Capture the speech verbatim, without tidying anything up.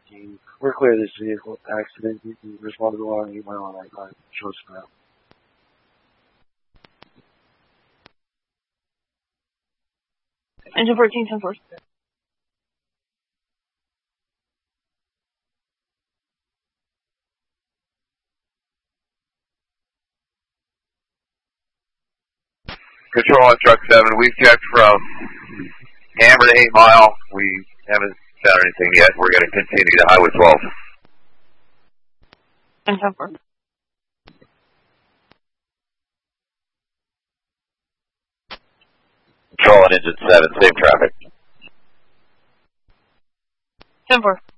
fourteen. We're clear of this vehicle accident. You can respond to the line, eight mile on right line. Show us now. Engine fourteen, ten four. Control on truck seven. We've checked from Hammer to eight mile. We haven't found anything yet. We're going to continue to Highway twelve. ten four. Control on engine seven. Safe traffic. ten four.